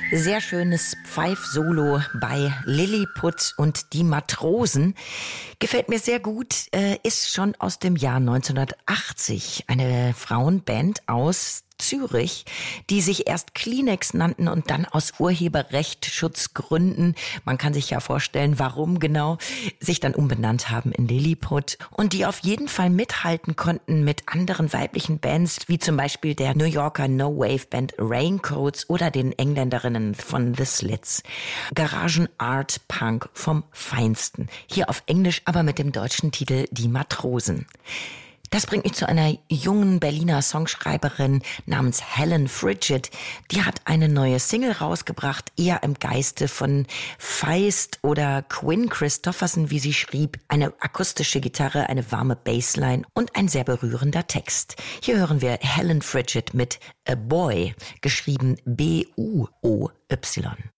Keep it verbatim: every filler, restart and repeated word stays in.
Sehr schönes Pfeif-Solo bei Lilliput und die Matrosen. Gefällt mir sehr gut, äh, ist schon aus dem Jahr neunzehnhundertachtzig. Eine Frauenband aus Zürich, die sich erst Kleenex nannten und dann aus Urheberrechtsschutzgründen, man kann sich ja vorstellen, warum genau, sich dann umbenannt haben in Lilliput und die auf jeden Fall mithalten konnten mit anderen weiblichen Bands, wie zum Beispiel der New Yorker No-Wave-Band Raincoats oder den Engländerinnen von The Slits. Garagen-Art-Punk vom Feinsten. Hier auf Englisch, aber mit dem deutschen Titel Die Matrosen. Das bringt mich zu einer jungen Berliner Songschreiberin namens Helen Frigid. Die hat eine neue Single rausgebracht, eher im Geiste von Feist oder Quinn Christopherson, wie sie schrieb. Eine akustische Gitarre, eine warme Bassline und ein sehr berührender Text. Hier hören wir Helen Frigid mit A Boy, geschrieben B U O Y.